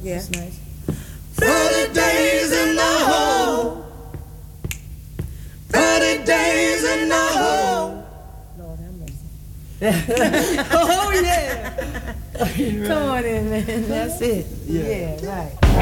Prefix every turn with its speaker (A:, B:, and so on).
A: Yeah.
B: That's nice.
C: 30 days in the hole. 30 days in the hole.
B: Lord have mercy.
A: Oh yeah.
B: Come on in, man. That's it.
C: Yeah.
B: Yeah, right.